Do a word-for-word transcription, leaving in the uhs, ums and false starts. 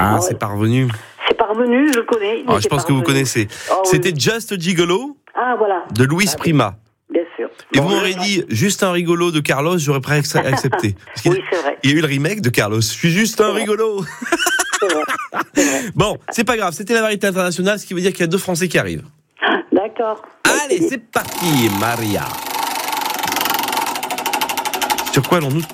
Ah, ouais. c'est parvenu. C'est parvenu, je connais. Ah, je pense que vous connaissez. Oh, C'était oui. Just Gigolo Ah, voilà. de Luis Ah, Prima. Bien sûr. Et Bon, vous m'aurez je- dit juste un rigolo de Carlos, j'aurais presque accepté. Parce qu'il- Oui, c'est vrai. Il y a eu le remake de Carlos. Je suis juste un C'est vrai. rigolo. C'est vrai. C'est vrai. Bon, c'est pas grave. C'était la variété internationale, ce qui veut dire qu'il y a deux Français qui arrivent. D'accord. Allez, c'est parti, Maria. Sur quoi allons-nous tomber ?